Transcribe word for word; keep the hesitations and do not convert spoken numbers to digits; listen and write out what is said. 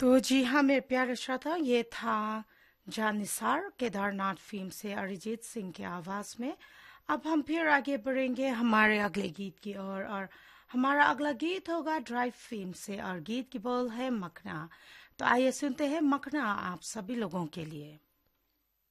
तो जी हाँ मेरे प्यारे श्रोता, ये था जानिसार केदारनाथ फिल्म से अरिजीत सिंह की आवाज़ में। अब हम फिर आगे बढ़ेंगे हमारे अगले गीत की ओर और, और हमारा अगला गीत होगा ड्राइव फिल्म से और गीत की बोल है मखना। तो आइए सुनते हैं मखना आप सभी लोगों के लिए।